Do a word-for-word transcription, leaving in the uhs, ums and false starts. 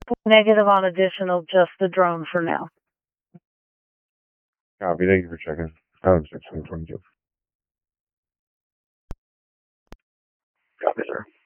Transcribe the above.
Negative on additional, just the drone for now. Copy. Thank you for checking. Adam six twenty-two. Copy, sir.